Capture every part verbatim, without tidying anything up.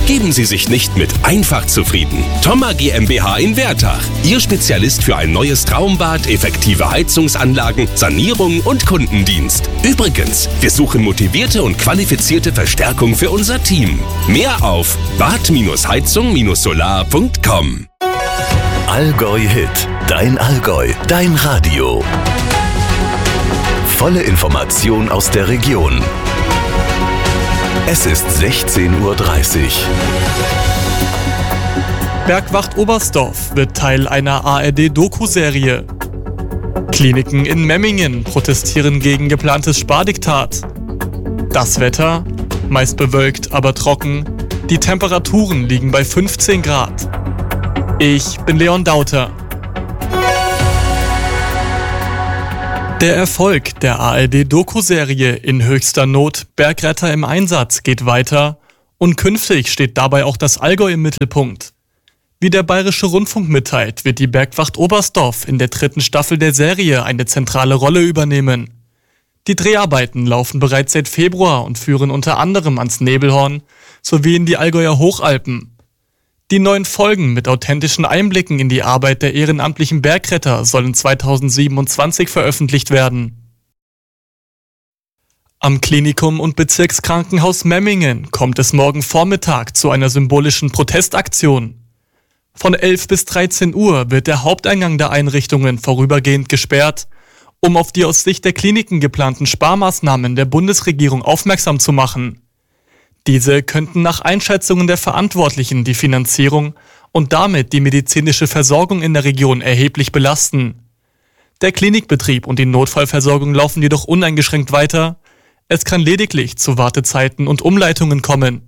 Geben Sie sich nicht mit einfach zufrieden. Thoma GmbH in Wertach. Ihr Spezialist für ein neues Traumbad, effektive Heizungsanlagen, Sanierung und Kundendienst. Übrigens, wir suchen motivierte und qualifizierte Verstärkung für unser Team. Mehr auf bad heizung solar punkt com. Allgäu Hit. Dein Allgäu. Dein Radio. Volle Information aus der Region. Es ist sechzehn Uhr dreißig. Bergwacht Oberstdorf wird Teil einer A R D-Doku-Serie. Kliniken in Memmingen protestieren gegen geplantes Spardiktat. Das Wetter? Meist bewölkt, aber trocken. Die Temperaturen liegen bei fünfzehn Grad. Ich bin Leon Dauter. Der Erfolg der A R D-Doku-Serie In höchster Not, Bergretter im Einsatz geht weiter und künftig steht dabei auch das Allgäu im Mittelpunkt. Wie der Bayerische Rundfunk mitteilt, wird die Bergwacht Oberstdorf in der dritten Staffel der Serie eine zentrale Rolle übernehmen. Die Dreharbeiten laufen bereits seit Februar und führen unter anderem ans Nebelhorn sowie in die Allgäuer Hochalpen. Die neuen Folgen mit authentischen Einblicken in die Arbeit der ehrenamtlichen Bergretter sollen zweitausendsiebenundzwanzig veröffentlicht werden. Am Klinikum und Bezirkskrankenhaus Memmingen kommt es morgen Vormittag zu einer symbolischen Protestaktion. Von elf bis dreizehn Uhr wird der Haupteingang der Einrichtungen vorübergehend gesperrt, um auf die aus Sicht der Kliniken geplanten Sparmaßnahmen der Bundesregierung aufmerksam zu machen. Diese könnten nach Einschätzungen der Verantwortlichen die Finanzierung und damit die medizinische Versorgung in der Region erheblich belasten. Der Klinikbetrieb und die Notfallversorgung laufen jedoch uneingeschränkt weiter. Es kann lediglich zu Wartezeiten und Umleitungen kommen.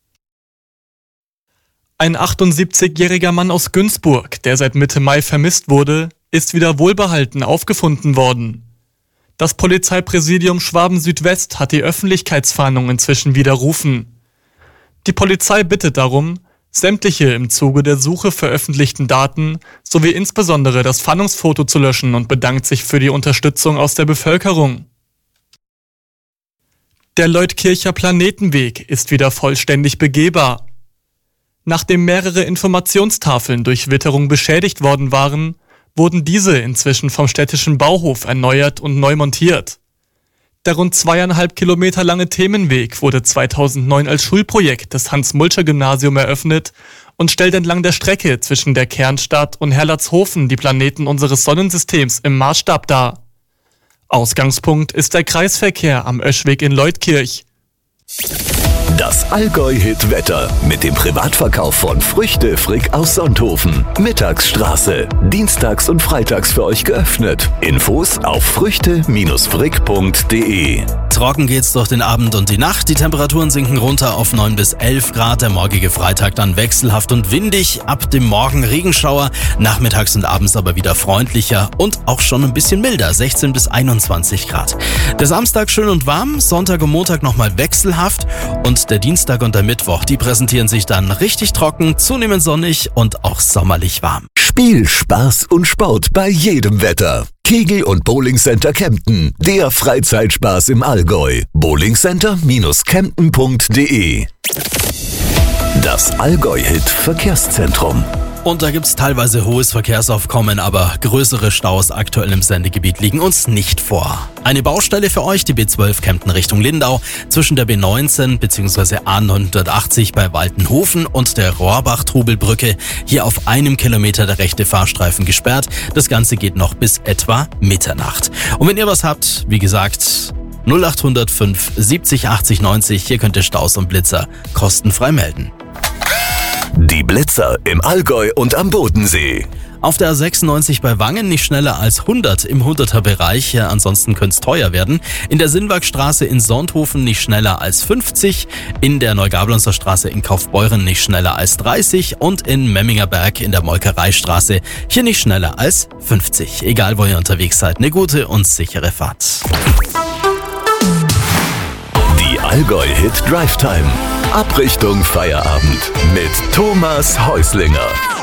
Ein achtundsiebzigjähriger Mann aus Günzburg, der seit Mitte Mai vermisst wurde, ist wieder wohlbehalten aufgefunden worden. Das Polizeipräsidium Schwaben-Südwest hat die Öffentlichkeitsfahndung inzwischen widerrufen. Die Polizei bittet darum, sämtliche im Zuge der Suche veröffentlichten Daten sowie insbesondere das Fahndungsfoto zu löschen und bedankt sich für die Unterstützung aus der Bevölkerung. Der Leutkircher Planetenweg ist wieder vollständig begehbar. Nachdem mehrere Informationstafeln durch Witterung beschädigt worden waren, wurden diese inzwischen vom städtischen Bauhof erneuert und neu montiert. Der rund zweieinhalb Kilometer lange Themenweg wurde zweitausendneun als Schulprojekt des Hans-Mulscher-Gymnasium eröffnet und stellt entlang der Strecke zwischen der Kernstadt und Herrlatzhofen die Planeten unseres Sonnensystems im Maßstab dar. Ausgangspunkt ist der Kreisverkehr am Oeschweg in Leutkirch. Das Allgäu-Hit-Wetter mit dem Privatverkauf von Früchte Frick aus Sonthofen. Mittagsstraße. Dienstags und freitags für euch geöffnet. Infos auf früchte frick punkt de. Trocken geht's durch den Abend und die Nacht. Die Temperaturen sinken runter auf neun bis elf Grad. Der morgige Freitag dann wechselhaft und windig. Ab dem Morgen Regenschauer. Nachmittags und abends aber wieder freundlicher und auch schon ein bisschen milder. sechzehn bis einundzwanzig Grad. Der Samstag schön und warm. Sonntag und Montag nochmal wechselhaft. Und der Dienstag und der Mittwoch, die präsentieren sich dann richtig trocken, zunehmend sonnig und auch sommerlich warm. Spiel, Spaß und Sport bei jedem Wetter. Kegel- und Bowlingcenter Kempten, der Freizeitspaß im Allgäu. bowlingcenter Kempten punkt de. Das Allgäu-Hit-Verkehrszentrum. Und da gibt's teilweise hohes Verkehrsaufkommen, aber größere Staus aktuell im Sendegebiet liegen uns nicht vor. Eine Baustelle für euch, die B zwölf Kempten Richtung Lindau, zwischen der B neunzehn bzw. A neunhundertachtzig bei Waltenhofen und der Rohrbach-Trubelbrücke. Hier auf einem Kilometer der rechte Fahrstreifen gesperrt. Das Ganze geht noch bis etwa Mitternacht. Und wenn ihr was habt, wie gesagt, null acht null fünf siebzig achtzig neunzig, hier könnt ihr Staus und Blitzer kostenfrei melden. Die Blitzer im Allgäu und am Bodensee. Auf der A sechsundneunzig bei Wangen nicht schneller als hundert im hunderter Bereich, ja, ansonsten könnte es teuer werden. In der Sinnwagstraße in Sonthofen nicht schneller als fünfzig, in der Neugablonzer Straße in Kaufbeuren nicht schneller als dreißig und in Memmingerberg in der Molkereistraße hier nicht schneller als fünfzig. Egal wo ihr unterwegs seid, eine gute und sichere Fahrt. Die Allgäu-Hit Drive Time. Ab Richtung Feierabend mit Thomas Häuslinger.